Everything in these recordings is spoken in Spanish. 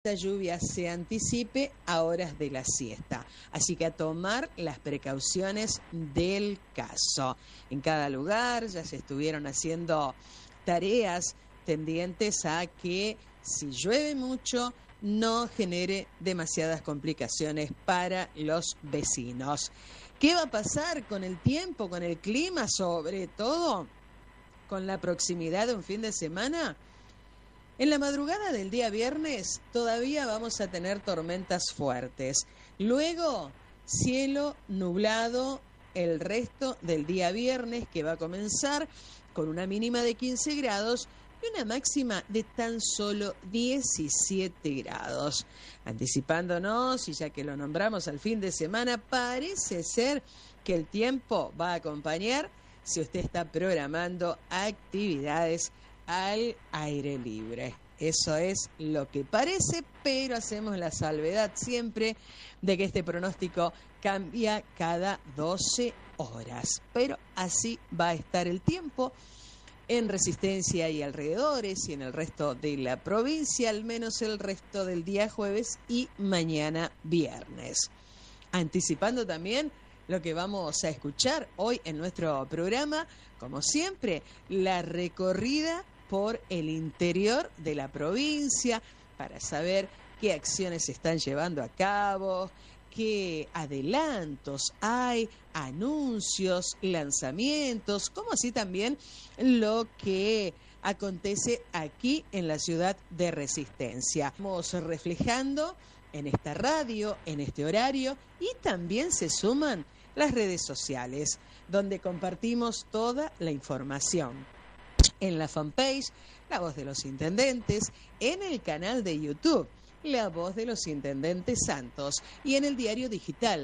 esta lluvia se anticipe a horas de la siesta. Así que a tomar las precauciones del caso. En cada lugar ya se estuvieron haciendo tareas tendientes a que si llueve mucho no genere demasiadas complicaciones para los vecinos. ¿Qué va a pasar con el tiempo, con el clima, sobre todo con la proximidad de un fin de semana? En la madrugada del día viernes todavía vamos a tener tormentas fuertes. Luego, cielo nublado el resto del día viernes, que va a comenzar con una mínima de 15 grados y una máxima de tan solo 17 grados. Anticipándonos, y ya que lo nombramos al fin de semana, parece ser que el tiempo va a acompañar si usted está programando actividades al aire libre. Eso es lo que parece, pero hacemos la salvedad siempre de que este pronóstico cambia cada 12 horas. Pero así va a estar el tiempo en Resistencia y alrededores y en el resto de la provincia, al menos el resto del día jueves y mañana viernes. Anticipando también lo que vamos a escuchar hoy en nuestro programa, como siempre, la recorrida por el interior de la provincia para saber qué acciones se están llevando a cabo, qué adelantos hay, anuncios, lanzamientos, como así también lo que acontece aquí en la ciudad de Resistencia. Vamos reflejando en esta radio, en este horario, y también se suman las redes sociales, donde compartimos toda la información. En la fanpage, La Voz de los Intendentes, en el canal de YouTube, La Voz de los Intendentes Santos, y en el diario digital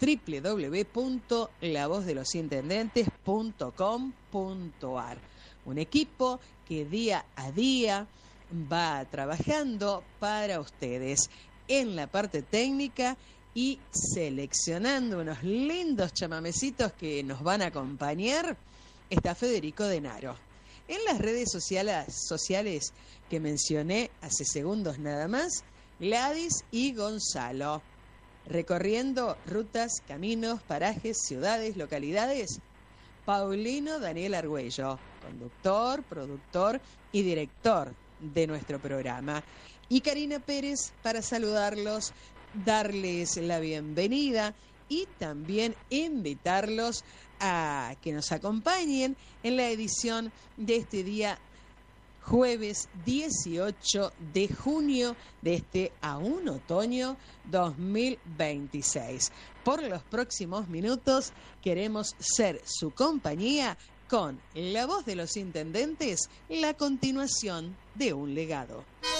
www.lavozdelosintendentes.com.ar. Un equipo que día a día va trabajando para ustedes en la parte técnica y seleccionando unos lindos chamamecitos que nos van a acompañar. Está Federico Denaro. En las redes sociales que mencioné hace segundos nada más, Gladys y Gonzalo, recorriendo rutas, caminos, parajes, ciudades, localidades. Paulino Daniel Argüello, conductor, productor y director de nuestro programa. Y Karina Pérez para saludarlos, darles la bienvenida y también invitarlos a que nos acompañen en la edición de este día jueves 18 de junio de este aún otoño 2026. Por los próximos minutos queremos ser su compañía con La Voz de los Intendentes, la continuación de un legado.